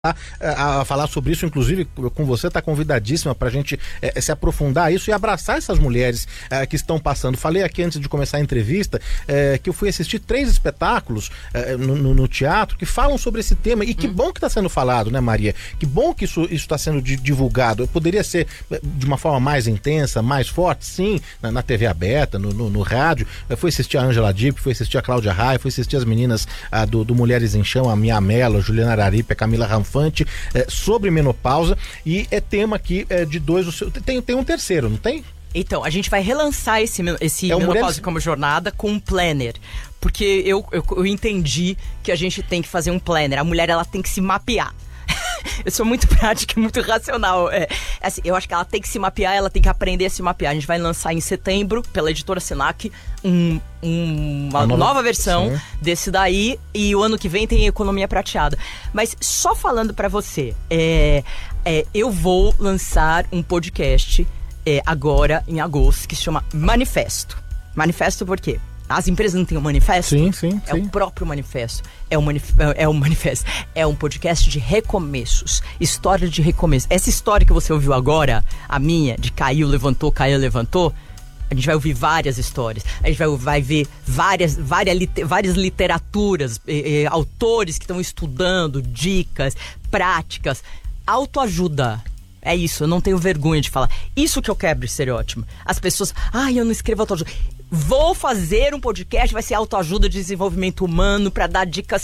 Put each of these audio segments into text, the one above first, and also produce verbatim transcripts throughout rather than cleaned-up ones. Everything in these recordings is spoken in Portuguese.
A, a falar sobre isso, inclusive com você, está convidadíssima para a gente é, se aprofundar isso e abraçar essas mulheres é, que estão passando. Falei aqui antes de começar a entrevista é, que eu fui assistir três espetáculos é, no, no, no teatro que falam sobre esse tema e que hum. bom que está sendo falado, né, Maria? Que bom que isso está sendo divulgado. Poderia ser de uma forma mais intensa, mais forte, sim, na, na T V aberta, no, no, no rádio. Eu fui assistir a Ângela Dipp, fui assistir a Cláudia Raia, fui assistir as meninas a, do, do Mulheres em Chão, a Mia Mello, a Juliana Araripe, a Camila Ranfante, é, sobre menopausa, e é tema aqui é, de dois, o seu, tem, tem um terceiro, não tem? Então, a gente vai relançar esse, esse é Menopausa Mulheres... como Jornada com um planner, porque eu, eu, eu entendi que a gente tem que fazer um planner, a mulher ela tem que se mapear. Eu sou muito prática e muito racional. É, assim, eu acho que ela tem que se mapear, ela tem que aprender a se mapear. A gente vai lançar em setembro, pela editora Senac, um, um, uma nova, nova versão sim. desse daí. E o ano que vem tem Economia Prateada. Mas só falando pra você, é, é, eu vou lançar um podcast é, agora, em agosto, que se chama Manifesto. Manifesto por quê? As empresas não têm um manifesto? Sim, sim, É sim. o próprio manifesto. É um, manif- é um manifesto. É um podcast de recomeços. História de recomeços. Essa história que você ouviu agora, a minha, de caiu, levantou, caiu, levantou, a gente vai ouvir várias histórias. A gente vai, vai ver várias, várias, várias literaturas, eh, eh, autores que estão estudando, dicas, práticas, autoajuda. É isso, eu não tenho vergonha de falar. Isso que eu quebro estereótipo. As pessoas, ai, eu não escrevo autoajuda. Vou fazer um podcast, vai ser autoajuda de desenvolvimento humano para dar dicas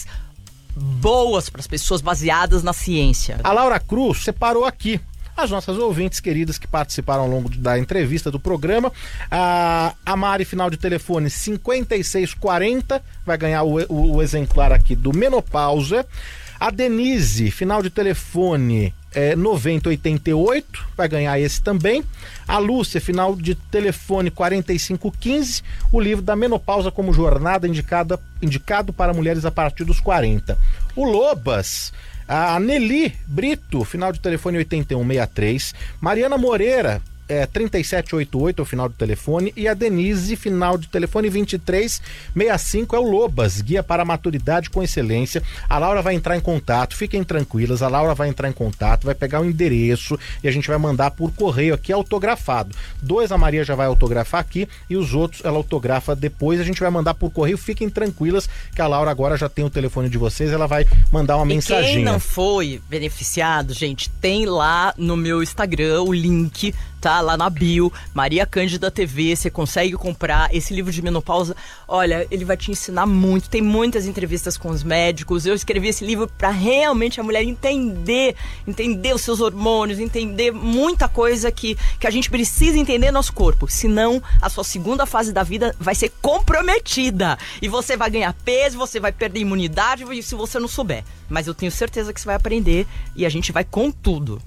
boas para as pessoas baseadas na ciência. A Laura Cruz separou aqui as nossas ouvintes queridas que participaram ao longo da entrevista do programa. A, a Mari, final de telefone cinquenta e seis quarenta, vai ganhar o, o, o exemplar aqui do Menopausa. A Denise, final de telefone é, noventa oitenta e oito, vai ganhar esse também. A Lúcia, final de telefone quarenta e cinco quinze, o livro da Menopausa como Jornada, indicada, indicado para mulheres a partir dos quarenta. O Lobas, a Nelly Brito, final de telefone oitenta e um sessenta e três. Mariana Moreira, É, trinta e sete oitenta e oito é o final do telefone, e a Denise, final de telefone vinte e três sessenta e cinco, é o Lobas, guia para a maturidade com excelência. A Laura vai entrar em contato, fiquem tranquilas, a Laura vai entrar em contato, vai pegar o endereço e a gente vai mandar por correio aqui autografado. Dois a Maria já vai autografar aqui e os outros ela autografa depois, a gente vai mandar por correio. Fiquem tranquilas que a Laura agora já tem o telefone de vocês, ela vai mandar uma e mensaginha. Quem não foi beneficiado, gente, tem lá no meu Instagram o link, tá? Lá na bio, Maria Cândida T V, você consegue comprar esse livro de menopausa. Olha, ele vai te ensinar muito, tem muitas entrevistas com os médicos. Eu escrevi esse livro para realmente a mulher entender, entender os seus hormônios, entender muita coisa que, que a gente precisa entender no nosso corpo, senão a sua segunda fase da vida vai ser comprometida e você vai ganhar peso, você vai perder imunidade se você não souber. Mas eu tenho certeza que você vai aprender e a gente vai com tudo.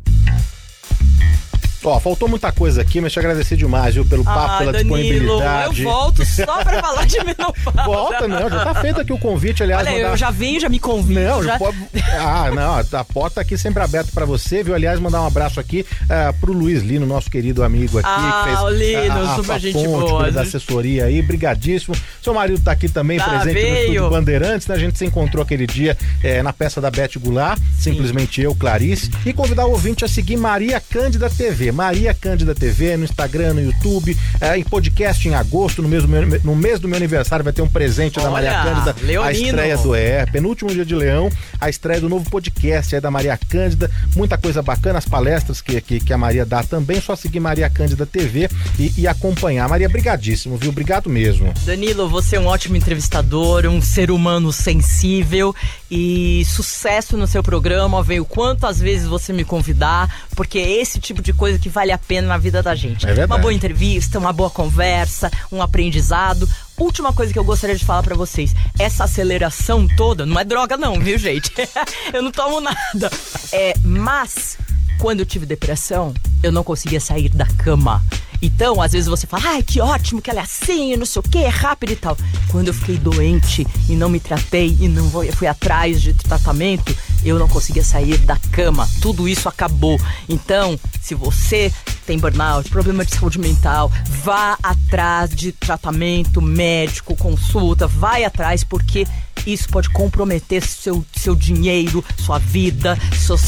Ó, faltou muita coisa aqui, mas te agradecer demais, viu, pelo papo, ah, pela Danilo, disponibilidade. Eu volto só pra falar de menopausa. Volta, não, já tá feito aqui o convite, aliás. Olha, mandar... eu já venho, já me convido. Não, já... Pode... Ah, não, a porta tá aqui sempre aberta pra você, viu? Aliás, mandar um abraço aqui uh, pro Luiz Lino, nosso querido amigo aqui, ah, que fez o Lino, a, a, super a gente ponte boa, da assessoria aí, brigadíssimo. Seu marido tá aqui também, tá, presente veio. no Estúdio Bandeirantes, né? A gente se encontrou aquele dia é, na peça da Beth Goulart, Sim. simplesmente eu, Clarice, e convidar o ouvinte a seguir Maria Cândida T V, Maria Cândida T V, no Instagram, no YouTube, é, em podcast em agosto, no mês, do meu, no mês do meu aniversário vai ter um presente Olha, da Maria Cândida, Leonino. A estreia do é, penúltimo dia de Leão, a estreia do novo podcast é da Maria Cândida, muita coisa bacana, as palestras que, que, que a Maria dá também, só seguir Maria Cândida T V e, e acompanhar. Maria, brigadíssimo, viu? Obrigado mesmo. Danilo, você é um ótimo entrevistador, um ser humano sensível e sucesso no seu programa, veio quantas vezes você me convidar, porque é esse tipo de coisa que vale a pena na vida da gente. É uma boa entrevista, uma boa conversa, um aprendizado. Última coisa que eu gostaria de falar pra vocês, essa aceleração toda, não é droga não, viu, gente? Eu não tomo nada. É, mas, quando eu tive depressão, eu não conseguia sair da cama. Então, às vezes você fala, ai, que ótimo que ela é assim, não sei o que, é rápido e tal. Quando eu fiquei doente e não me tratei e não fui atrás de tratamento, eu não conseguia sair da cama. Tudo isso acabou. Então, se você tem burnout, problema de saúde mental, vá atrás de tratamento médico, consulta, vai atrás, porque isso pode comprometer seu, seu dinheiro, sua vida, seus